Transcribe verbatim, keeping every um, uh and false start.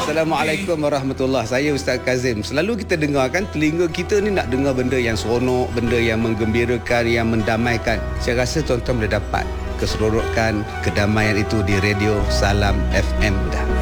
Assalamualaikum warahmatullahi wabarakatuh. Saya Ustaz Kazim. Selalu kita dengar kan, telinga kita ni nak dengar benda yang seronok, benda yang menggembirakan, yang mendamaikan. Saya rasa tuan-tuan boleh dapat keseronokan, kedamaian itu di radio Salam F M dah.